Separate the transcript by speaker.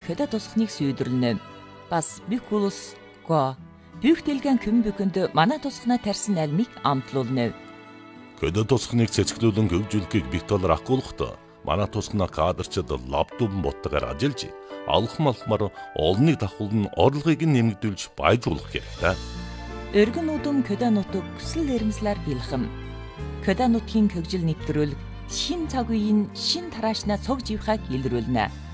Speaker 1: көдө тусахныг сүйдрлэнэ. Бас бүх улс го бүх дэлгэн хэн бүхэнд манай тусахнаа тарьсан альмыг амтлуулна.
Speaker 2: Көдө тусахныг цэцгэлүүлэн хөгжүүлэхийг бит толор ахгуулахдаа манай тусахнаа кадрчид лаптоп боттогоор ажиллаж алхмаар олныг давхуулн орлогыг нэмэгдүүлж баяжуулах хэрэгтэй.
Speaker 1: Өргөн удам көдө нутаг хүсэл эрмслэр бэлхэм. Көдө нутгийн хөгжил нэвтрүүлэг шин цаг үеийн шин тараашнаа цог живхаг илрүүлнэ.